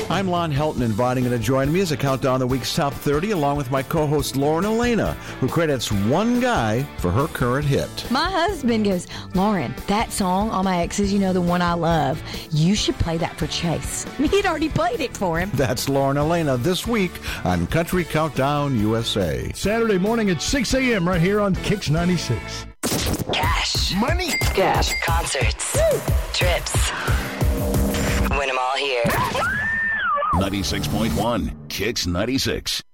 I'm Lon Helton, inviting you to join me as I count down the week's top 30, along with my co-host Lauren Elena, who credits one guy for her current hit. My husband goes, Lauren, that song, All My Exes, you know, the one I love, you should play that for Chase. He'd already played it for him. That's Lauren Elena this week on Country Countdown USA. Saturday morning at 6 a.m. right here on Kicks 96. Cash. Money. Cash. Concerts. Woo. Trips. Win them all here. 96.1 Kicks 96.